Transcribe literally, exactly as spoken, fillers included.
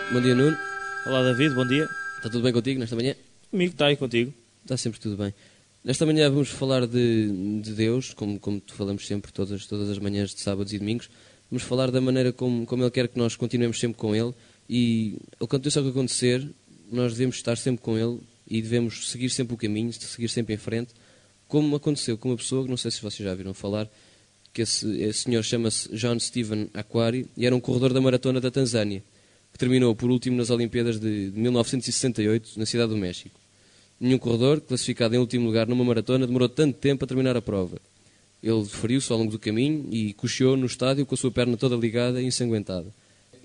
Bom dia, Nuno. Olá, David, bom dia. Está tudo bem contigo nesta manhã? Comigo está aí contigo. Está sempre tudo bem. Nesta manhã vamos falar de, de Deus, como, como falamos sempre todas, todas as manhãs de sábados e domingos. Vamos falar da maneira como, como Ele quer que nós continuemos sempre com Ele. E aconteça o que acontecer, nós devemos estar sempre com Ele e devemos seguir sempre o caminho, seguir sempre em frente. Como aconteceu com uma pessoa, que não sei se vocês já viram falar, que esse, esse senhor chama-se John Stephen Akhwari e era um corredor da maratona da Tanzânia, que terminou por último nas Olimpíadas de, de mil novecentos e sessenta e oito, na cidade do México. Nenhum corredor, classificado em último lugar numa maratona, demorou tanto tempo a terminar a prova. Ele feriu-se ao longo do caminho e cocheou no estádio com a sua perna toda ligada e ensanguentada.